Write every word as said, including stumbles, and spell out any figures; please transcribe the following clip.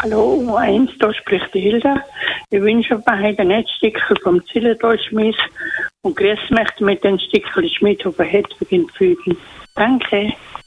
Hallo, U eins, da spricht die Hilda. Ich wünsche beiden ein Stückchen vom Zillertal-Schmiss und grüß mich mit den Stückchen Schmidt auf der Hedwig fügen. Danke.